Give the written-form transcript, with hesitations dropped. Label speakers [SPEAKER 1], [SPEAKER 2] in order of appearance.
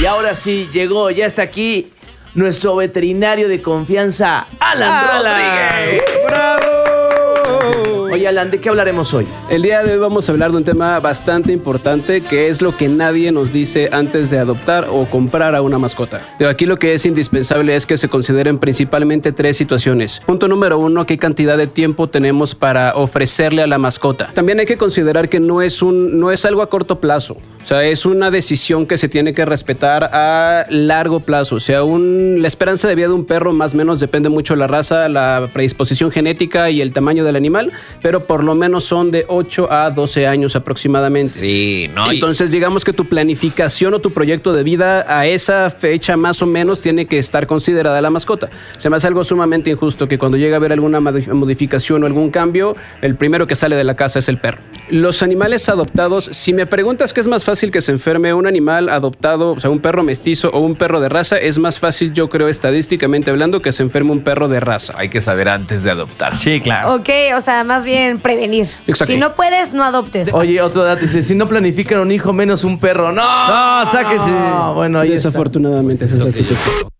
[SPEAKER 1] Y ahora sí, llegó, ya está aquí nuestro veterinario de confianza, Alan Rodríguez.
[SPEAKER 2] ¡Bravo!
[SPEAKER 1] Oye, Alan, ¿de qué hablaremos hoy?
[SPEAKER 2] El día de hoy vamos a hablar de un tema bastante importante, que es lo que nadie nos dice antes de adoptar o comprar a una mascota. Pero aquí lo que es indispensable es que se consideren principalmente 3 situaciones. Punto número 1, qué cantidad de tiempo tenemos para ofrecerle a la mascota. También hay que considerar que no es algo a corto plazo. O sea, es una decisión que se tiene que respetar a largo plazo. O sea, la esperanza de vida de un perro más o menos depende mucho de la raza, la predisposición genética y el tamaño del animal, pero por lo menos son de 8 a 12 años aproximadamente.
[SPEAKER 3] Sí, ¿no?
[SPEAKER 2] Entonces, digamos que tu planificación o tu proyecto de vida a esa fecha más o menos tiene que estar considerada la mascota. Se me hace algo sumamente injusto que cuando llega a haber alguna modificación o algún cambio, el primero que sale de la casa es el perro. Los animales adoptados, si me preguntas qué es más fácil que se enferme un animal adoptado, o sea, un perro mestizo o un perro de raza, es más fácil, yo creo, estadísticamente hablando, que se enferme un perro de raza.
[SPEAKER 3] Hay que saber antes de adoptar.
[SPEAKER 1] Sí, claro.
[SPEAKER 4] Ok, o sea, más bien prevenir.
[SPEAKER 2] Exacto.
[SPEAKER 4] Si no puedes, no adoptes.
[SPEAKER 1] Oye, otro dato dice, si no planifican un hijo, menos un perro. ¡No!
[SPEAKER 5] No, sáquese.
[SPEAKER 1] No, bueno, ahí está.
[SPEAKER 2] Desafortunadamente, esa es la situación.